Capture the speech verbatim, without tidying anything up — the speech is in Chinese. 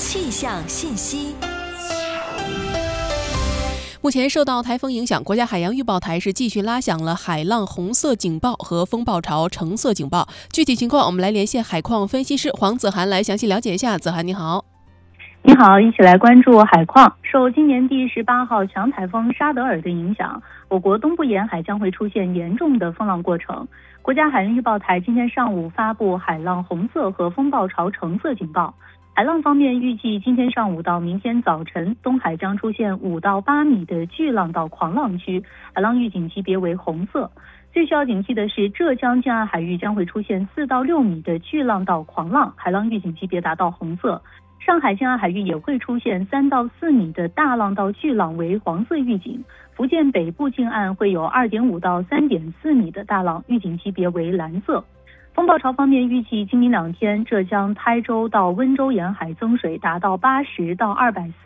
气象信息。 目前受到台风影响，国家海洋预报台是继续拉响了海浪红色警报和风暴潮橙色警报。具体情况，我们来连线海况分析师黄子涵来详细了解一下。子涵你好。 你好，一起来关注海况。受今年第十八号强台风沙德尔的影响，我国东部沿海将会出现严重的风浪过程。国家海洋预报台今天上午发布海浪红色和风暴潮橙色警报。海浪方面，预计今天上午到明天早晨，东海将出现五到八米的巨浪到狂浪区，海浪预警级别为红色。最需要警惕的是，浙江近岸海域将会出现四到六米的巨浪到狂浪，海浪预警级别达到红色。上海近岸海域也会出现三到四米的大浪到巨浪为黄色预警。福建北部近岸会有二点五到三点四米的大浪，预警级别为蓝色。风暴潮方面，预计今明两天，浙江台州到温州沿海增水达到八十到二百四